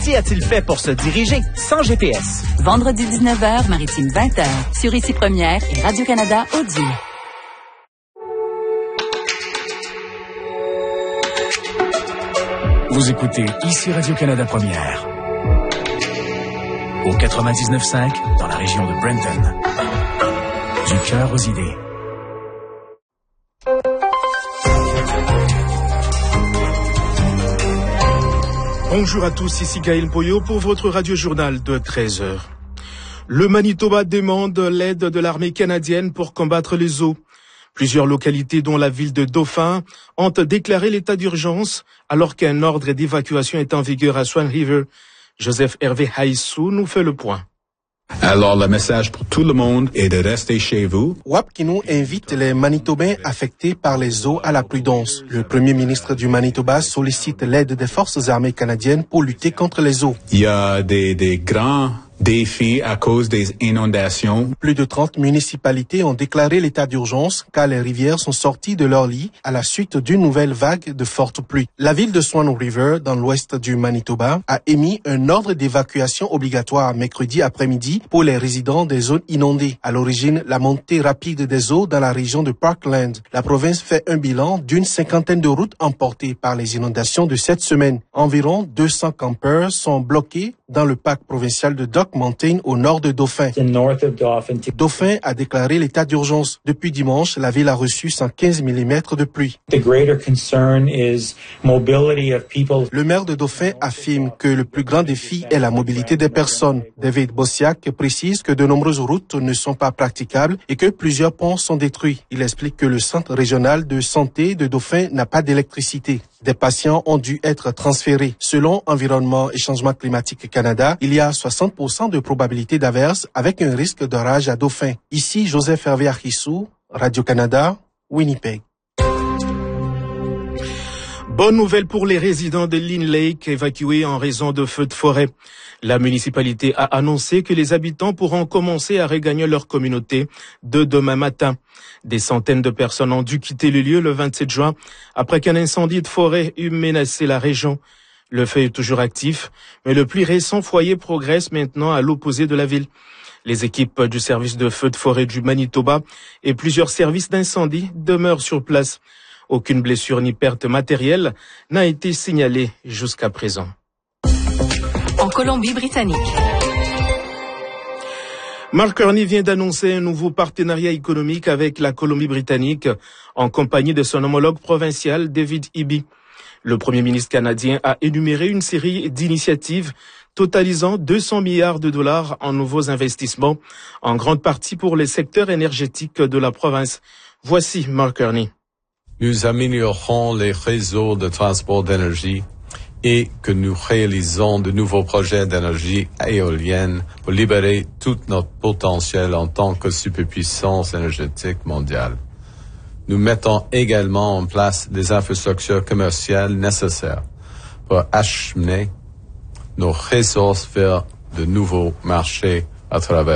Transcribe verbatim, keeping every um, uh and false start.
Aussi a-t-il fait pour se diriger sans G P S. Vendredi dix-neuf heures, Maritime vingt heures, sur Ici Première et Radio-Canada Audio. Vous écoutez Ici Radio-Canada Première. Au quatre-vingt-dix-neuf virgule cinq dans la région de Brenton. Du cœur aux idées. Bonjour à tous, ici Gaël Poyot pour votre radio-journal de treize heures. Le Manitoba demande l'aide de l'armée canadienne pour combattre les eaux. Plusieurs localités, dont la ville de Dauphin, ont déclaré l'état d'urgence alors qu'un ordre d'évacuation est en vigueur à Swan River. Joseph Hervé Haïssou nous fait le point. Alors, le message pour tout le monde est de rester chez vous. Wapkinou invite les Manitobains affectés par les eaux à la prudence. Le premier ministre du Manitoba sollicite l'aide des forces armées canadiennes pour lutter contre les eaux. Il y a des, des grands défis à cause des inondations. Plus de trente municipalités ont déclaré l'état d'urgence car les rivières sont sorties de leur lit à la suite d'une nouvelle vague de fortes pluies. La ville de Swan River, dans l'ouest du Manitoba, a émis un ordre d'évacuation obligatoire mercredi après-midi pour les résidents des zones inondées. À l'origine, la montée rapide des eaux dans la région de Parkland. La province fait un bilan d'une cinquantaine de routes emportées par les inondations de cette semaine. Environ deux cents campeurs sont bloqués dans le parc provincial de Dock Mountain au nord de Dauphin. Dauphin a déclaré l'état d'urgence. Depuis dimanche, la ville a reçu cent quinze millimètres de pluie. Le maire de Dauphin affirme que le plus grand défi est la mobilité des personnes. David Bossiak précise que de nombreuses routes ne sont pas praticables et que plusieurs ponts sont détruits. Il explique que le centre régional de santé de Dauphin n'a pas d'électricité. Des patients ont dû être transférés. Selon Environnement et Changement climatique Canada, il y a soixante pour cent de probabilité d'averse avec un risque d'orage à Dauphin. Ici, Joseph Hervé Archissou, Radio-Canada, Winnipeg. Bonne nouvelle pour les résidents de Lynn Lake évacués en raison de feux de forêt. La municipalité a annoncé que les habitants pourront commencer à regagner leur communauté de demain matin. Des centaines de personnes ont dû quitter le lieu le vingt-sept juin après qu'un incendie de forêt eût menacé la région. Le feu est toujours actif, mais le plus récent foyer progresse maintenant à l'opposé de la ville. Les équipes du service de feux de forêt du Manitoba et plusieurs services d'incendie demeurent sur place. Aucune blessure ni perte matérielle n'a été signalée jusqu'à présent. En Colombie-Britannique. Mark Carney vient d'annoncer un nouveau partenariat économique avec la Colombie-Britannique en compagnie de son homologue provincial David Eby. Le Premier ministre canadien a énuméré une série d'initiatives totalisant deux cents milliards de dollars en nouveaux investissements, en grande partie pour les secteurs énergétiques de la province. Voici Mark Carney. Nous améliorerons les réseaux de transport d'énergie et que nous réalisons de nouveaux projets d'énergie éolienne pour libérer tout notre potentiel en tant que superpuissance énergétique mondiale. Nous mettons également en place des infrastructures commerciales nécessaires pour acheminer nos ressources vers de nouveaux marchés à travers